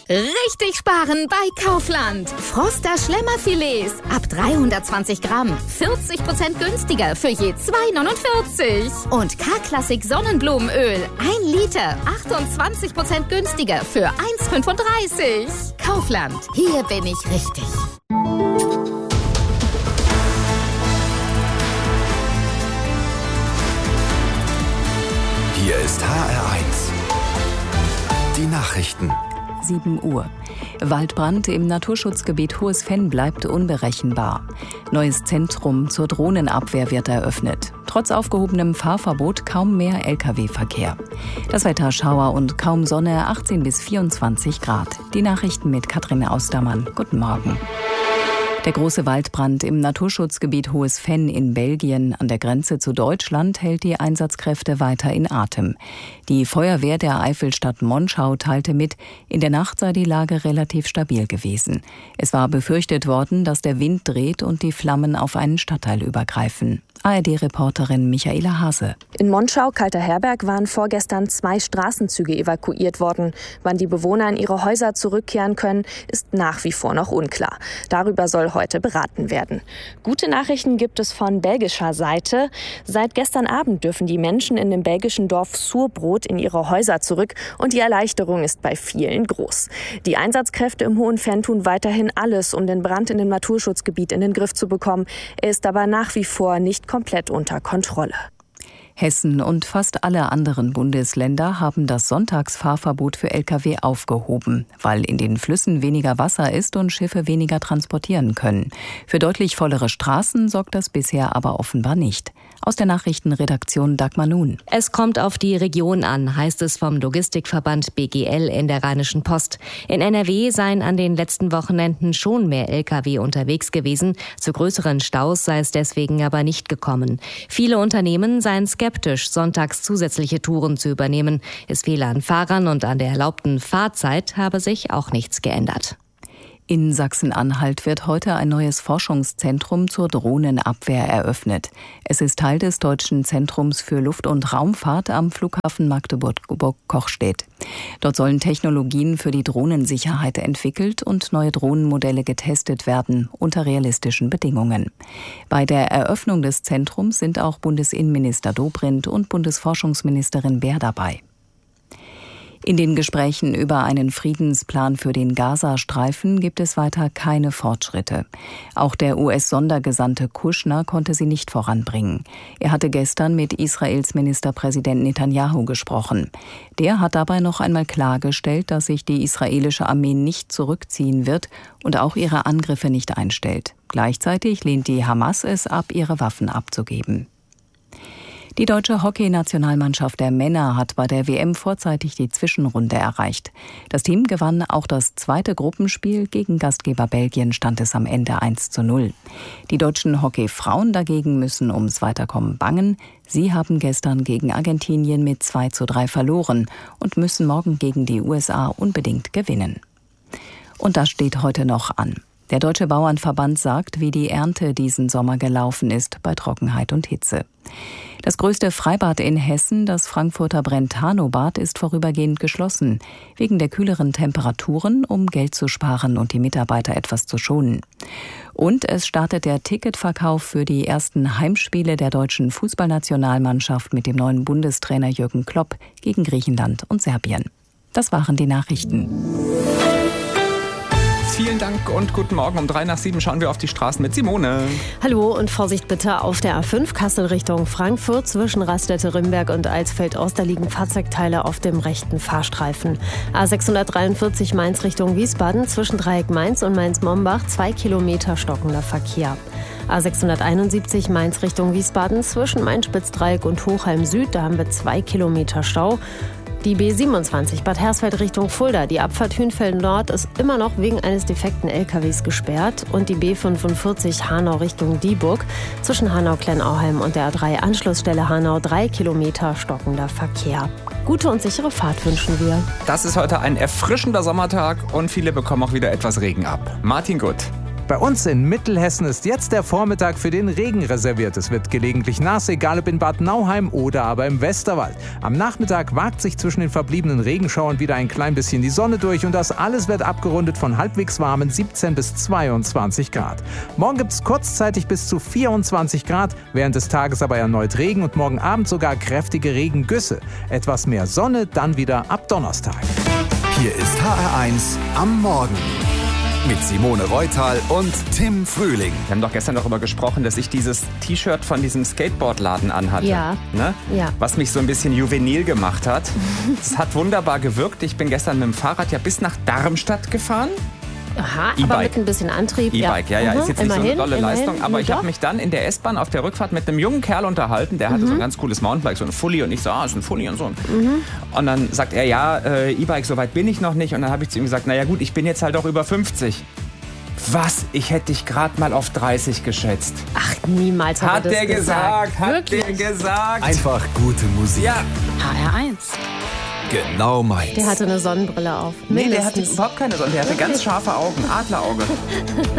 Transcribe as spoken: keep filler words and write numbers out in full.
Richtig sparen bei Kaufland. Froster Schlemmerfilets ab dreihundertzwanzig Gramm. vierzig Prozent günstiger für je zwei neunundvierzig. Und K-Klassik Sonnenblumenöl. ein Liter. achtundzwanzig Prozent günstiger für eins fünfunddreißig. Kaufland. Hier bin ich richtig. Hier ist H R eins. Die Nachrichten. sieben Uhr. Waldbrand im Naturschutzgebiet Hohes Venn bleibt unberechenbar. Neues Zentrum zur Drohnenabwehr wird eröffnet. Trotz aufgehobenem Fahrverbot kaum mehr L K W-Verkehr. Das Wetter Schauer und kaum Sonne, achtzehn bis vierundzwanzig Grad. Die Nachrichten mit Katrin Austermann. Guten Morgen. Der große Waldbrand im Naturschutzgebiet Hohes Venn in Belgien an der Grenze zu Deutschland hält die Einsatzkräfte weiter in Atem. Die Feuerwehr der Eifelstadt Monschau teilte mit, in der Nacht sei die Lage relativ stabil gewesen. Es war befürchtet worden, dass der Wind dreht und die Flammen auf einen Stadtteil übergreifen. A R D-Reporterin Michaela Hase. In Monschau, Kalter Herberg, waren vorgestern zwei Straßenzüge evakuiert worden. Wann die Bewohner in ihre Häuser zurückkehren können, ist nach wie vor noch unklar. Darüber soll heute beraten werden. Gute Nachrichten gibt es von belgischer Seite. Seit gestern Abend dürfen die Menschen in dem belgischen Dorf Surbrot in ihre Häuser zurück und die Erleichterung ist bei vielen groß. Die Einsatzkräfte im Hohen Venn tun weiterhin alles, um den Brand in dem Naturschutzgebiet in den Griff zu bekommen. Er ist aber nach wie vor nicht komplett unter Kontrolle. Hessen und fast alle anderen Bundesländer haben das Sonntagsfahrverbot für L K W aufgehoben, weil in den Flüssen weniger Wasser ist und Schiffe weniger transportieren können. Für deutlich vollere Straßen sorgt das bisher aber offenbar nicht. Aus der Nachrichtenredaktion Dagmar Nun. Es kommt auf die Region an, heißt es vom Logistikverband B G L in der Rheinischen Post. In N R W seien an den letzten Wochenenden schon mehr L K W unterwegs gewesen. Zu größeren Staus sei es deswegen aber nicht gekommen. Viele Unternehmen seien skeptisch, sonntags zusätzliche Touren zu übernehmen. Es fehle an Fahrern und an der erlaubten Fahrzeit habe sich auch nichts geändert. In Sachsen-Anhalt wird heute ein neues Forschungszentrum zur Drohnenabwehr eröffnet. Es ist Teil des Deutschen Zentrums für Luft- und Raumfahrt am Flughafen Magdeburg-Kochstedt. Dort sollen Technologien für die Drohnensicherheit entwickelt und neue Drohnenmodelle getestet werden, unter realistischen Bedingungen. Bei der Eröffnung des Zentrums sind auch Bundesinnenminister Dobrindt und Bundesforschungsministerin Baer dabei. In den Gesprächen über einen Friedensplan für den Gazastreifen gibt es weiter keine Fortschritte. Auch der U S-Sondergesandte Kushner konnte sie nicht voranbringen. Er hatte gestern mit Israels Ministerpräsident Netanyahu gesprochen. Der hat dabei noch einmal klargestellt, dass sich die israelische Armee nicht zurückziehen wird und auch ihre Angriffe nicht einstellt. Gleichzeitig lehnt die Hamas es ab, ihre Waffen abzugeben. Die deutsche Hockey-Nationalmannschaft der Männer hat bei der W M vorzeitig die Zwischenrunde erreicht. Das Team gewann auch das zweite Gruppenspiel. Gegen Gastgeber Belgien stand es am Ende eins zu null. Die deutschen Hockey-Frauen dagegen müssen ums Weiterkommen bangen. Sie haben gestern gegen Argentinien mit zwei zu drei verloren und müssen morgen gegen die U S A unbedingt gewinnen. Und das steht heute noch an. Der Deutsche Bauernverband sagt, wie die Ernte diesen Sommer gelaufen ist bei Trockenheit und Hitze. Das größte Freibad in Hessen, das Frankfurter Brentano-Bad, ist vorübergehend geschlossen, wegen der kühleren Temperaturen, um Geld zu sparen und die Mitarbeiter etwas zu schonen. Und es startet der Ticketverkauf für die ersten Heimspiele der deutschen Fußballnationalmannschaft mit dem neuen Bundestrainer Jürgen Klopp gegen Griechenland und Serbien. Das waren die Nachrichten. Vielen Dank und guten Morgen. Um drei nach sieben schauen wir auf die Straßen mit Simone. Hallo und Vorsicht bitte auf der A fünf Kassel Richtung Frankfurt. Zwischen Raststätte Rimberg und Eilsfeld-Ost, da liegen Fahrzeugteile auf dem rechten Fahrstreifen. A sechshundertdreiundvierzig Mainz Richtung Wiesbaden. Zwischen Dreieck Mainz und Mainz-Mombach zwei Kilometer stockender Verkehr. A sechshunderteinundsiebzig Mainz Richtung Wiesbaden. Zwischen Main-Spitzdreieck und Hochheim Süd, da haben wir zwei Kilometer Stau. Die B siebenundzwanzig Bad Hersfeld Richtung Fulda. Die Abfahrt Hünfeld Nord ist immer noch wegen eines defekten L K Ws gesperrt. Und die B fünfundvierzig Hanau Richtung Dieburg. Zwischen Hanau-Kleinauheim und der A drei Anschlussstelle Hanau drei Kilometer stockender Verkehr. Gute und sichere Fahrt wünschen wir. Das ist heute ein erfrischender Sommertag und viele bekommen auch wieder etwas Regen ab. Martin Gutt. Bei uns in Mittelhessen ist jetzt der Vormittag für den Regen reserviert. Es wird gelegentlich nass, egal ob in Bad Nauheim oder aber im Westerwald. Am Nachmittag wagt sich zwischen den verbliebenen Regenschauern wieder ein klein bisschen die Sonne durch und das alles wird abgerundet von halbwegs warmen siebzehn bis zweiundzwanzig Grad. Morgen gibt es kurzzeitig bis zu vierundzwanzig Grad, während des Tages aber erneut Regen und morgen Abend sogar kräftige Regengüsse. Etwas mehr Sonne dann wieder ab Donnerstag. Hier ist H R eins am Morgen. Mit Simone Reutal und Tim Frühling. Wir haben doch gestern darüber gesprochen, dass ich dieses T-Shirt von diesem Skateboardladen anhatte. Ja. Ne? Ja. Was mich so ein bisschen juvenil gemacht hat. Es hat wunderbar gewirkt. Ich bin gestern mit dem Fahrrad ja bis nach Darmstadt gefahren. Aha, E-Bike. aber mit ein bisschen Antrieb. E-Bike, ja, ja, Mhm. ist jetzt nicht Immerhin, so eine tolle immerhin. Leistung. Aber ich Doch. habe mich dann in der S-Bahn auf der Rückfahrt mit einem jungen Kerl unterhalten. Der hatte Mhm. so ein ganz cooles Mountainbike, so ein Fully. Und ich so, ah, ist ein Fully und so. Mhm. Und dann sagt er, ja, äh, E-Bike, so weit bin ich noch nicht. Und dann habe ich zu ihm gesagt, naja gut, ich bin jetzt halt auch über fünfzig. Was? Ich hätte dich gerade mal auf dreißig geschätzt. Ach, niemals hat, Hat er das der gesagt, hat Wirklich? der gesagt. Einfach gute Musik. Ja. H R eins. Genau meins. Der hatte eine Sonnenbrille auf. Nee, der hatte Mindestens. überhaupt keine Sonne. Der hatte ganz scharfe Augen, Adlerauge.